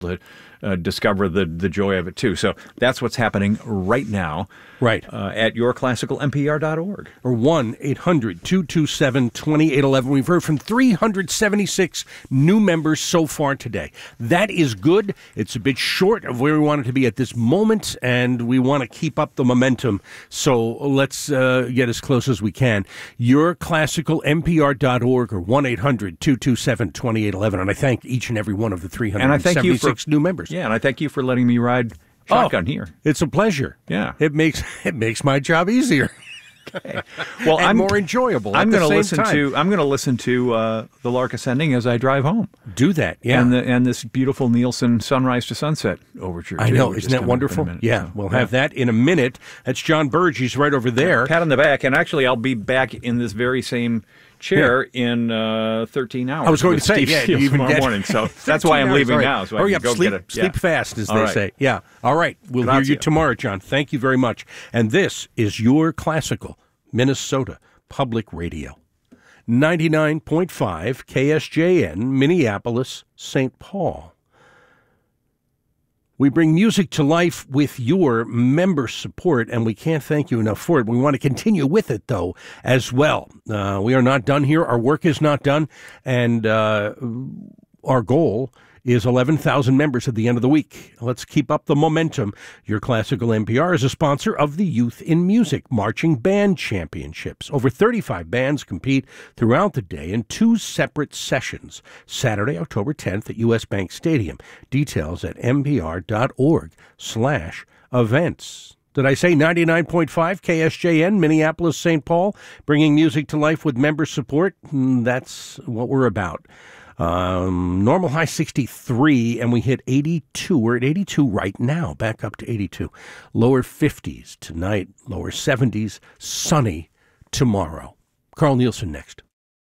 to discover the joy of it too. So that's what's happening right now. Right. At yourclassicalmpr.org. Or 1-800-227-2811. We've heard from 376 new members so far today. That is good. It's a bit short of where we want it to be at this moment, and we want to keep up the momentum. So let's get as close as we can. Yourclassicalmpr.org or 1-800-227-2811. And I thank each and every one of the 376 new members. Yeah, and I thank you for letting me ride shotgun here. It's a pleasure. Yeah. It makes my job easier. Okay. Well, and more enjoyable. I'm going to listen to the Lark Ascending as I drive home. Do that, yeah. And this beautiful Nielsen Sunrise to Sunset overture. I know, isn't that wonderful? We'll have that in a minute. That's John Burge. He's right over there. Pat on the back, and actually, I'll be back in this very same chair in 13 hours. I was going to say, you tomorrow morning. So that's why I'm leaving now. So hurry up, sleep fast, as they say. Yeah. All right. We'll hear you tomorrow, John. Thank you very much. And this is Your Classical Minnesota Public Radio. 99.5 KSJN, Minneapolis, St. Paul. We bring music to life with your member support, and we can't thank you enough for it. We want to continue with it, though, as well. We are not done here. Our work is not done, and our goal is 11,000 members at the end of the week. Let's keep up the momentum. Your Classical NPR is a sponsor of the Youth in Music Marching Band Championships. Over 35 bands compete throughout the day in 2 separate sessions. Saturday, October 10th at U.S. Bank Stadium. Details at mpr.org/events. Did I say 99.5 KSJN, Minneapolis, St. Paul? Bringing music to life with member support? That's what we're about. Normal high 63, and we hit 82. We're at 82 right now, back up to 82. Lower 50s tonight, lower 70s, sunny tomorrow. Carl Nielsen next.